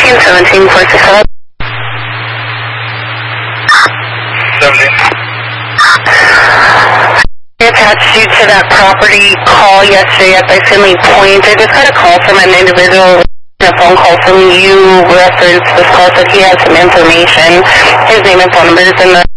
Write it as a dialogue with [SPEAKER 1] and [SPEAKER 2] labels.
[SPEAKER 1] 17-467.
[SPEAKER 2] 17.
[SPEAKER 1] I attached you to that property call yesterday at Finley Point. I just got a call from an individual, a phone call from you, reference this call, said he had some information. His name and phone number is in the